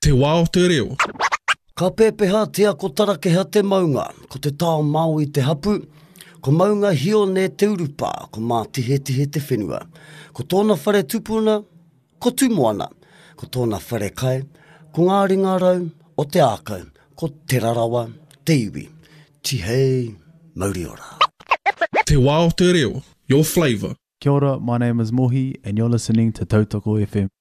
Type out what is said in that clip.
Te wā o te reo. Ka pēpeha tea ko tarakeha te maunga, ko te tao mau i te hapu, ko maunga hio ne te urupa, ko mātihe te whenua. Ko tōna whare tupuna, ko tumoana, ko tōna whare kai, ko ngā ringa rau, o te ākau, ko te rarawa, te iwi. Tihei, mauri ora. Te wā o te reo, your flavour. Kia ora, my name is Mohi and you're listening to Tautoko FM.